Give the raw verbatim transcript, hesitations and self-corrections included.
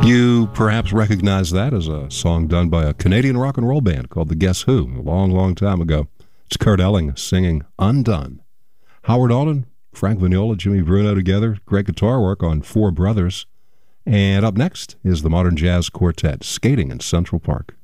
You perhaps recognize that as a song done by a Canadian rock and roll band called the Guess Who, a long, long time ago. It's Kurt Elling singing Undone. Howard Alden, Frank Vignola, Jimmy Bruno together, great guitar work on Four Brothers. And up next is the Modern Jazz Quartet, Skating in Central Park.